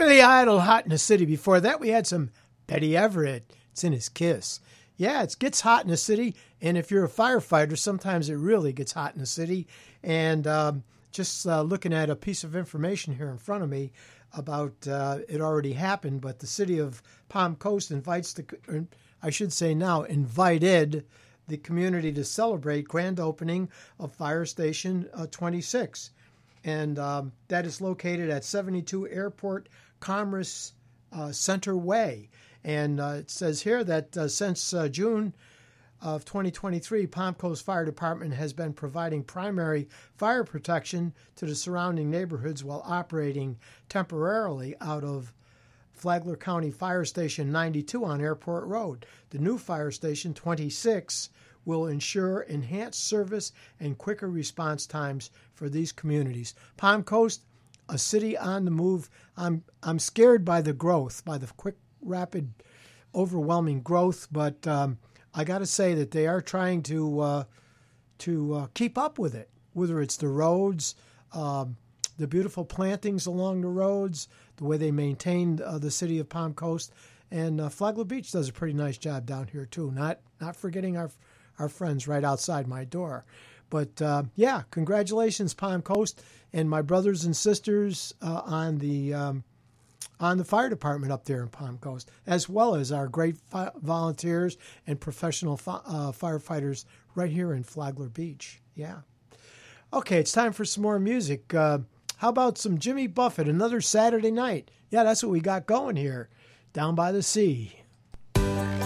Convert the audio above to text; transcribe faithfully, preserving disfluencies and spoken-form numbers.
Billy Idol, Hot in the City. Before that, we had some Betty Everett. It's in his Kiss. Yeah, it gets hot in the city, and if you're a firefighter, sometimes it really gets hot in the city. And um, just uh, looking at a piece of information here in front of me about uh, it already happened, but the city of Palm Coast invites the, or I should say now, invited the community to celebrate grand opening of Fire Station uh, twenty-six. And um, that is located at seventy-two Airport Commerce uh, Center Way. And uh, it says here that uh, since uh, June of twenty twenty-three, Palm Coast Fire Department has been providing primary fire protection to the surrounding neighborhoods while operating temporarily out of Flagler County Fire Station ninety-two on Airport Road. The new Fire Station twenty-six will ensure enhanced service and quicker response times for these communities. Palm Coast, a city on the move. I'm I'm scared by the growth, by the quick, rapid, overwhelming growth, but um, I got to say that they are trying to uh, to uh, keep up with it. Whether it's the roads, um, the beautiful plantings along the roads, the way they maintain uh, the city of Palm Coast, and uh, Flagler Beach does a pretty nice job down here too. Not not forgetting our our friends right outside my door. But uh, yeah, congratulations, Palm Coast, and my brothers and sisters uh, on the um, on the fire department up there in Palm Coast, as well as our great fi- volunteers and professional fi- uh, firefighters right here in Flagler Beach. Yeah. Okay, it's time for some more music. Uh, how about some Jimmy Buffett, Another Saturday Night? Yeah, that's what we got going here, down by the sea.